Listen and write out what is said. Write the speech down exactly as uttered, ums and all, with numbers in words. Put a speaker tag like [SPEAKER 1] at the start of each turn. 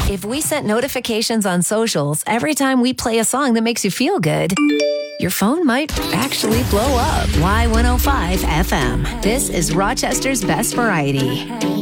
[SPEAKER 1] If we sent notifications on socials every time we play a song that makes you feel good, your phone might actually blow up. Y one oh five F M. This is Rochester's Best Variety.